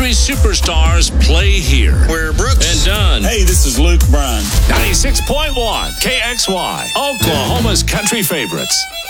country superstars play here. Where Brooks and Dunn. Hey, this is Luke Bryan. 96.1 KXY, Oklahoma's country favorites.